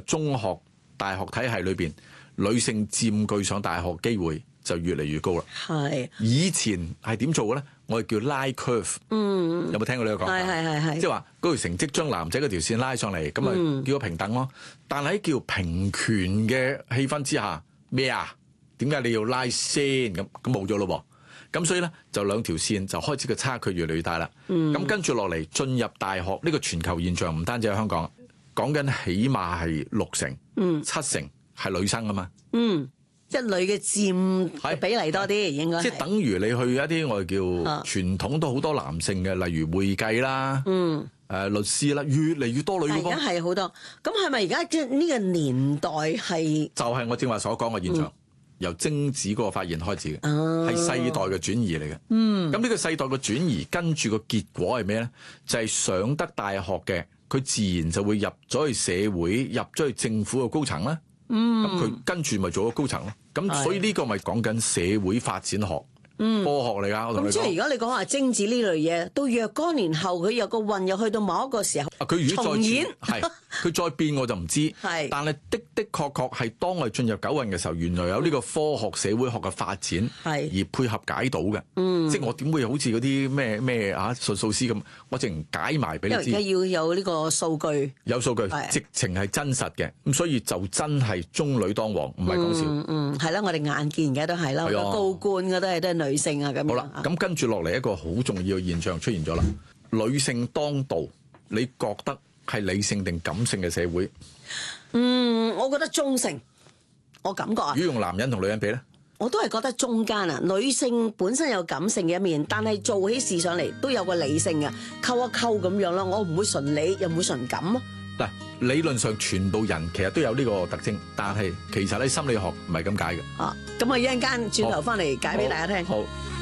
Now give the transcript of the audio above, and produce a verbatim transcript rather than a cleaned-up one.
中學、大學體系裏邊，女性佔據上大學機會就越嚟越高啦。 係以前係點做嘅咧？我哋叫拉 curve。嗯，有冇聽過呢個講法？ 係係係係， 即係話嗰條成績將男仔嗰條線拉上嚟，咁啊叫做平等咯。但係喺叫平權嘅氣氛之下，咩啊？點解你要拉先？咁咁冇咗咯噃。咁所以咧就兩條線就開始個差距越嚟越大啦。咁、嗯、跟住落嚟進入大學呢、呢個全球現象，唔單止喺香港，講緊起碼係六成、嗯、七成係女生啊嘛。嗯， 一女嘅佔比例多啲，應該即係等於你去一啲我哋叫傳統都好多男性嘅，例如會計啦，嗯，誒、呃、律師啦，越嚟越多女嘅。 而家係好多。咁係咪而家即係呢個年代係？就係我正話所講嘅現象。嗯，由精子嗰個發現開始嘅，係、啊、世代嘅轉移嚟嘅。嗯，咁呢個世代嘅轉移，跟住個結果係咩咧？就係、是、上得大學嘅，佢自然就會入咗去社會，入咗去政府嘅高層啦。嗯，咁佢跟住咪做咗高層咯。咁所以呢個咪講緊社會發展學。嗯，科學嚟㗎，我同你講。咁即係如果你講話精子呢類嘢，到若干年後佢有個運又去到某一個時候， 佢如果再重演， 係佢再變我就唔知。係，但係的的確確係當我哋進入九運嘅時候，原來有呢個科學社會學嘅發展，係而配合解到嘅。嗯，即係我點會好似嗰啲咩咩啊術數師咁，我直情解埋俾你知。 因為而家要有呢個數據， 有數據，直情係真實嘅。咁所以就真係中女當王，唔係講笑。 嗯嗯，係啦，我哋眼見嘅都係啦，高官嘅都係都係女性啊咁。 好啦，咁跟住落嚟一個好重要嘅現象出現咗啦。女性當道，你覺得係理性定感性嘅社會？ 嗯，我覺得中性。我感覺啊， 如果用男人同女人比咧， 我都係覺得中間啊。女性本身有感性嘅一面，但係做起事上嚟都有個理性嘅，溝一溝咁樣啦。我唔會純理，又唔會純感咯。 嗱，理論上全部人其實都有呢個特徵，但係其實喺心理學唔係咁解嘅。 啊，咁我一陣間轉頭翻嚟解俾大家聽。 好。好。